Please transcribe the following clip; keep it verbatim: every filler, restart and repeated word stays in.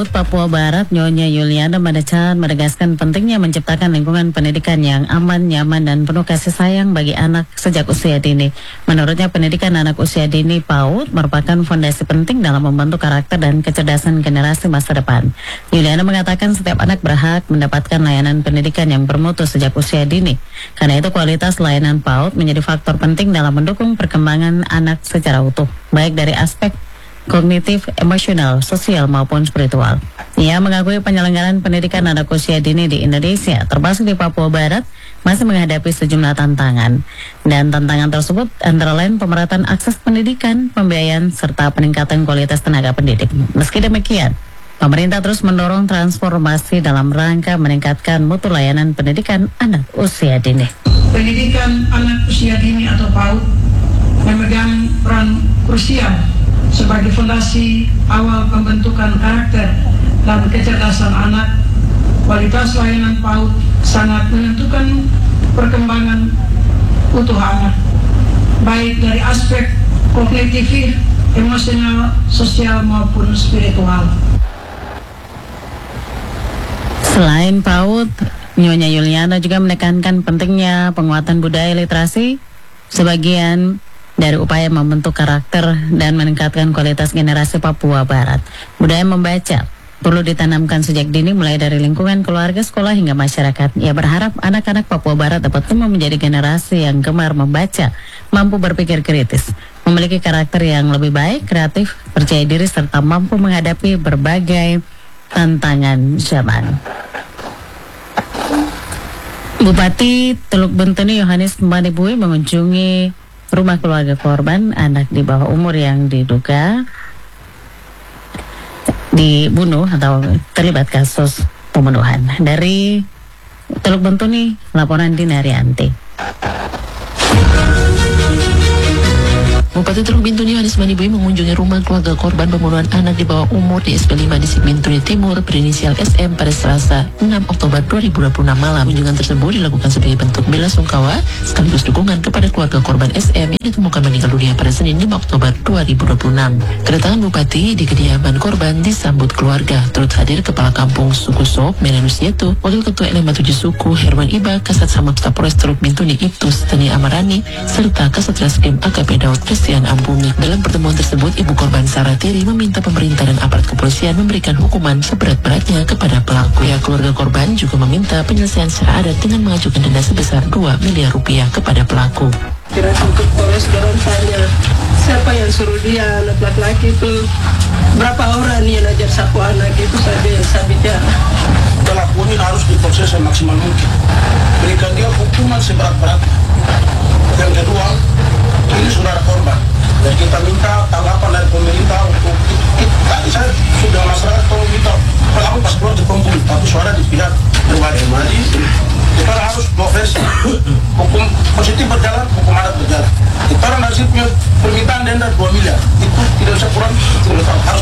PAUD Papua Barat, Nyonya Yuliana Madechan menegaskan pentingnya menciptakan lingkungan pendidikan yang aman, nyaman, dan penuh kasih sayang bagi anak sejak usia dini. Menurutnya, pendidikan anak usia dini PAUD merupakan fondasi penting dalam membentuk karakter dan kecerdasan generasi masa depan. Yuliana mengatakan setiap anak berhak mendapatkan layanan pendidikan yang bermutu sejak usia dini. Karena itu, kualitas layanan PAUD menjadi faktor penting dalam mendukung perkembangan anak secara utuh, baik dari aspek kognitif, emosional, sosial, maupun spiritual. Ia mengakui penyelenggaraan pendidikan anak usia dini di Indonesia, termasuk di Papua Barat, masih menghadapi sejumlah tantangan. Dan tantangan tersebut antara lain pemerataan akses pendidikan, pembiayaan, serta peningkatan kualitas tenaga pendidik. Meski demikian, pemerintah terus mendorong transformasi dalam rangka meningkatkan mutu layanan pendidikan anak usia dini. Pendidikan anak usia dini atau PAUD memegang peran krusial sebagai fondasi awal pembentukan karakter dan kecerdasan anak. Kualitas layanan PAUD sangat menentukan perkembangan utuh anak, baik dari aspek kognitif, emosional, sosial, maupun spiritual. Selain PAUD, Nyonya Yuliana juga menekankan pentingnya penguatan budaya literasi sebagian dari upaya membentuk karakter dan meningkatkan kualitas generasi Papua Barat. Budaya membaca perlu ditanamkan sejak dini, mulai dari lingkungan keluarga, sekolah, hingga masyarakat. Ia berharap anak-anak Papua Barat dapat tumbuh menjadi generasi yang gemar membaca, mampu berpikir kritis, memiliki karakter yang lebih baik, kreatif, percaya diri, serta mampu menghadapi berbagai tantangan zaman. Bupati Teluk Bentuni Yohanes Manibui mengunjungi rumah keluarga korban anak di bawah umur yang diduga dibunuh atau terlibat kasus pembunuhan. Dari Teluk Bentuni, laporan Dina Rianti. Bupati Teluk Bintuni Yohanes Manibui mengunjungi rumah keluarga korban pembunuhan anak di bawah umur di S P lima Distrik Bintuni Timur berinisial S M pada Selasa enam Oktober dua ribu dua puluh enam malam. Kunjungan tersebut dilakukan sebagai bentuk bela sungkawa sekaligus dukungan kepada keluarga korban S M yang ditemukan meninggal dunia pada Senin lima Oktober dua ribu dua puluh enam. Kedatangan Bupati di kediaman korban disambut keluarga. Turut hadir Kepala Kampung Suku Sop Menenus Yetu, Wakil Ketua L M A tujuh Suku Herwan Iba, Kasat Samapta Polres Teluk Bintuni Ibtus Teni Amarani, serta Kasat Reskrim A K P Daud Christian Ambumi. Dalam pertemuan tersebut, ibu korban Saratiri meminta pemerintah dan aparat kepolisian memberikan hukuman seberat-beratnya kepada pelaku. Ya, keluarga korban juga meminta penyelesaian secara adat dengan mengajukan denda sebesar dua miliar rupiah kepada pelaku. Kira untuk polres dorong tanya siapa yang suruh dia anak laki-laki itu, berapa orang yang ajar sapu anak itu, saya saya bicara. Pelaku ini harus diproses semaksimal mungkin. Berikan dia hukuman seberat-beratnya. Yang kedua, ini saudara korban. Dan kita minta tanggapan dari pemerintah untuk tadi saya sudah masyarakat kalau minta pelaku pas keluar dikumpul, tapi suara di pihak berwajib. Jadi kita harus proses hukum positif berjalan, hukum adat berjalan. Kita orang dari punya permintaan denda dua miliar, itu tidak bisa kurang, tidak harus